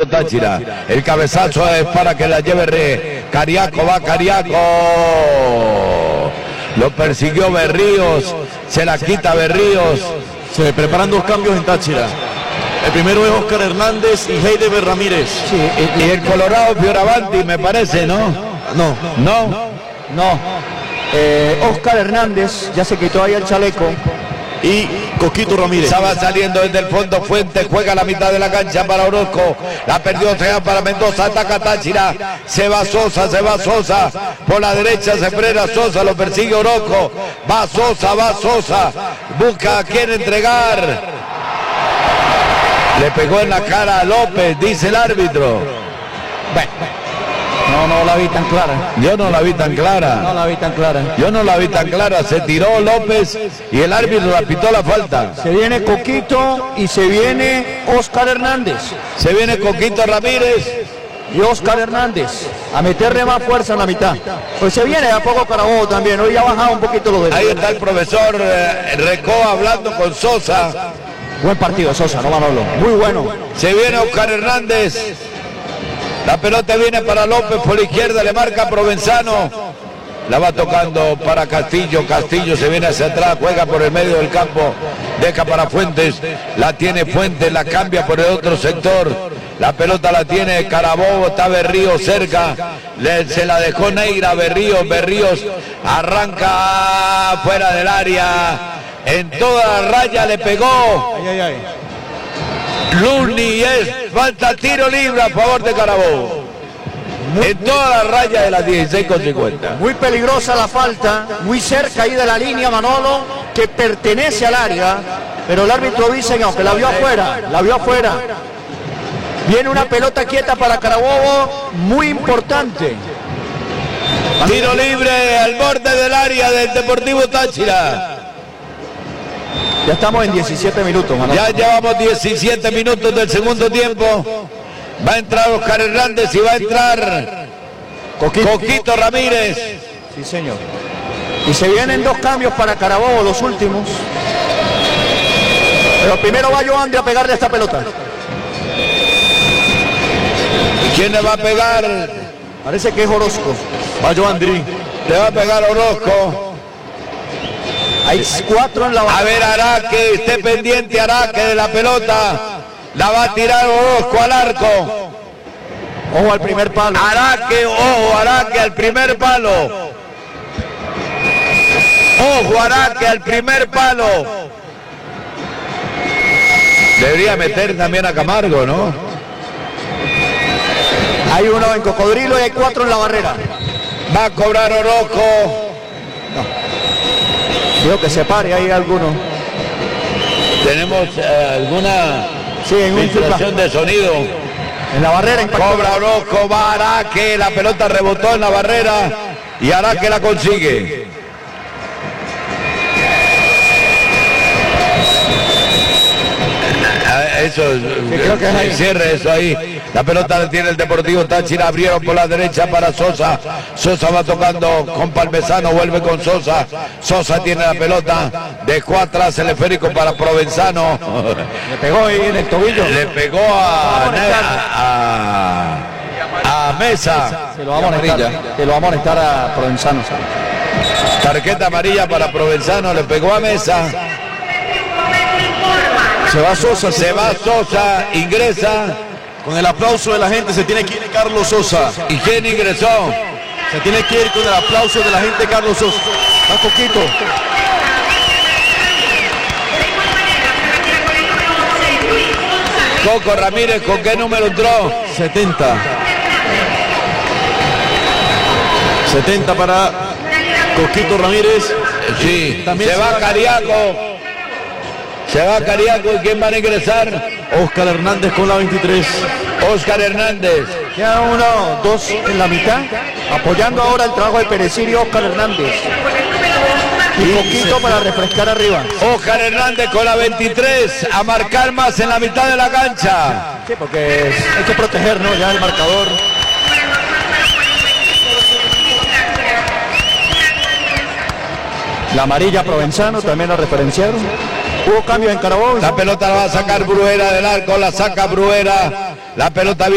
Táchira. El cabezazo es para que la lleve Cariaco, va Cariaco. Lo persiguió Berríos, se la quita Berríos. Se preparan dos cambios en Táchira. El primero es Oscar Hernández y Heideber Ramírez. Sí, y el Colorado Fioravanti, me parece, ¿no? No. Oscar Hernández ya se quitó ahí el chaleco. Y Coquito Ramírez. Estaba saliendo desde el fondo Fuentes, juega a la mitad de la cancha para Orozco, la perdió Sea para Mendoza, ataca Táchira, se va Sosa, por la derecha se frena Sosa, lo persigue Orozco, va Sosa, busca a quien entregar, le pegó en la cara a López, dice el árbitro. Bueno. No la vi tan clara. Yo no la vi tan clara. Yo no la vi tan clara. Se tiró López y el árbitro la pitó la falta. Se viene Coquito y se viene Oscar Hernández. Se viene Coquito Ramírez y Oscar Hernández a meterle más fuerza en la mitad. Pues se viene a poco Carabobo también. Hoy ya ha bajado un poquito lo de. Ahí está el profesor Recó hablando con Sosa. Buen partido Sosa, no Manolo. Muy bueno. Se viene Oscar Hernández. La pelota viene para López por la izquierda, le marca Provenzano. La va tocando para Castillo. Castillo se viene hacia atrás, juega por el medio del campo. Deja para Fuentes. La tiene Fuentes, la cambia por el otro sector. La pelota la tiene Carabobo, está Berríos cerca. Se la dejó Neira, Berríos arranca fuera del área. En toda la raya le pegó. Luni, es falta, tiro libre a favor de Carabobo. En toda la raya de las 16:50. Muy peligrosa la falta, muy cerca ahí de la línea Manolo, que pertenece al área, pero el árbitro dice no, que la vio afuera. Viene una pelota quieta para Carabobo, muy importante. Tiro libre al borde del área del Deportivo Táchira. Ya estamos en 17 minutos, Manolo. Ya llevamos 17 minutos del segundo tiempo. Va a entrar Oscar Hernández y va a entrar Coquito Ramírez. Sí, señor. Y se vienen dos cambios para Carabobo, los últimos. Pero primero va Joandri a pegarle a esta pelota. ¿Y quién le va a pegar? Parece que es Orozco. Va Joandri. Le va a pegar Orozco. Hay 4 en la banda. A ver, Araque, esté pendiente Araque de la pelota. La va a tirar Orozco al arco. Ojo al primer palo. Araque al primer palo. Ojo, Araque al primer palo. Debería meter también a Camargo, ¿no? Hay uno en Cocodrilo y hay 4 en la barrera. Va a cobrar Orozco. Digo que se pare, hay alguno. Tenemos alguna filtración de sonido. En la barrera impactó. Cobra Orozco, va Araque, la pelota rebotó en la barrera y Araque la consigue. Eso, creo que es cierre eso ahí. La pelota la tiene el Deportivo Táchira, abrieron por la derecha para Sosa. Sosa va tocando con Parmesano, vuelve con Sosa. Sosa tiene la pelota, dejó atrás el esférico para Provenzano. Le pegó ahí en el tobillo. Le pegó a Mesa. Se lo va a amonestar a Provenzano. Tarjeta amarilla para Provenzano, le pegó a Mesa. Se va Sosa, ingresa. Con el aplauso de la gente se tiene que ir Carlos Sosa. ¿Y quién ingresó? Se tiene que ir con el aplauso de la gente Carlos Sosa. Va Coquito. Coco Ramírez, ¿con qué número entró? 70. 70 para Coquito Ramírez. Sí, también se va Cariaco. Se va Cariaco, ¿y quién va a ingresar? Oscar Hernández con la 23. Oscar Hernández. Ya 1, 2 en la mitad. Apoyando ahora el trabajo de Perecir y Oscar Hernández. Y Coquito para refrescar arriba. Oscar Hernández con la 23. A marcar más en la mitad de la cancha. Sí, porque hay que proteger, ¿no? Ya el marcador. La amarilla Provenzano también la referenciaron. Hubo cambio en Carabobo. La pelota la va a sacar Bruera del arco, la saca Bruera. La pelota